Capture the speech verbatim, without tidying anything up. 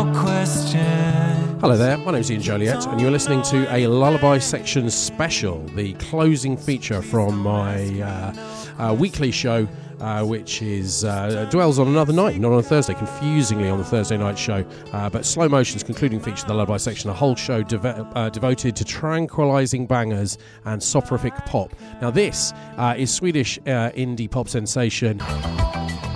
no question. Hello there, my name's Ian Joliet, and you're listening to a Lullaby Section special, the closing feature from my uh, uh, weekly show, uh, which is uh, dwells on another night, not on a Thursday, confusingly on the Thursday night show. Uh, but Slow Motion's concluding feature of the Lullaby Section, a whole show deve- uh, devoted to tranquilizing bangers and soporific pop. Now this uh, is Swedish uh, indie pop sensation